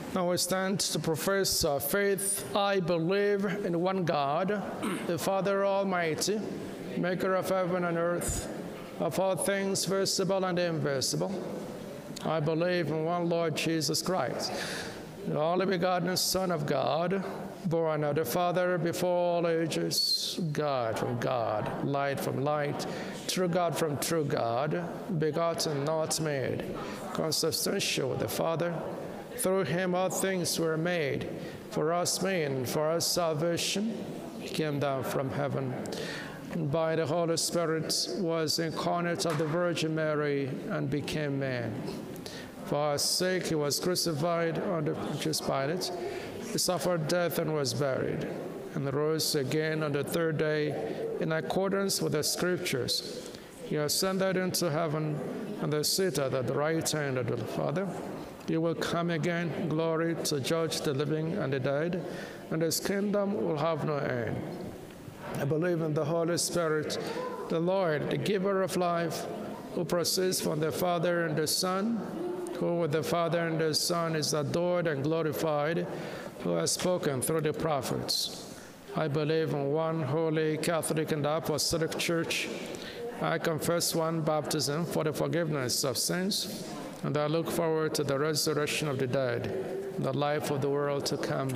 Now we stand to profess our faith. I believe in one God, the Father Almighty, maker of heaven and earth, of all things visible and invisible. I believe in one Lord Jesus Christ, the only begotten Son of God, born of the Father before all ages, God from God, light from light, true God from true God, begotten, not made, consubstantial with the Father. Through him all things were made. For us men, for our salvation, he came down from heaven, and by the Holy Spirit was incarnate of the Virgin Mary and became man. For our sake he was crucified under Pontius Pilate. He suffered death and was buried, and rose again on the third day in accordance with the Scriptures. He ascended into heaven and is seated at the right hand of the Father. He will come again in glory to judge the living and the dead, and his kingdom will have no end. I believe in the Holy Spirit, the Lord, the giver of life, who proceeds from the Father and the Son, who with the Father and the Son is adored and glorified, who has spoken through the prophets. I believe in one holy, Catholic, and Apostolic Church. I confess one baptism for the forgiveness of sins, and I look forward to the resurrection of the dead, and the life of the world to come.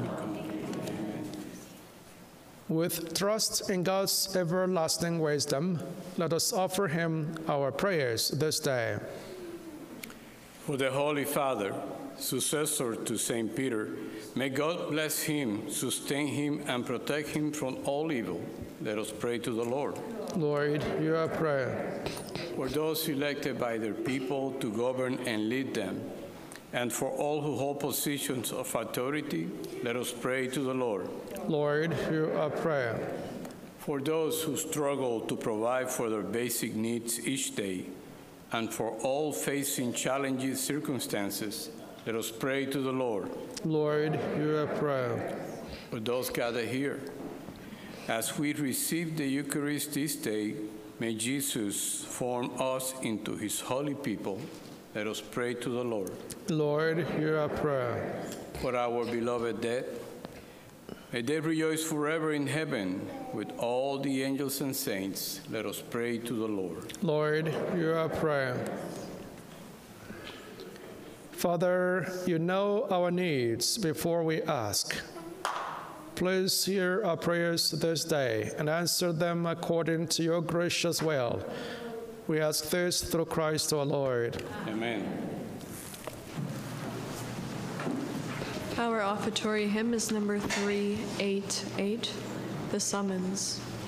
With trust in God's everlasting wisdom, let us offer him our prayers this day. For the Holy Father, successor to St. Peter, may God bless him, sustain him, and protect him from all evil. Let us pray to the Lord. Lord, hear our prayer. For those elected by their people to govern and lead them, and for all who hold positions of authority, let us pray to the Lord. Lord, hear our prayer. For those who struggle to provide for their basic needs each day, and for all facing challenging circumstances, let us pray to the Lord. Lord, hear our prayer. For those gathered here, as we receive the Eucharist this day, may Jesus form us into his holy people. Let us pray to the Lord. Lord, hear our prayer. For our beloved dead, may they rejoice forever in heaven with all the angels and saints. Let us pray to the Lord. Lord, hear our prayer. Father, you know our needs before we ask. Please hear our prayers this day and answer them according to your gracious will. We ask this through Christ our Lord. Amen. Our offertory hymn is number 388, The Summons.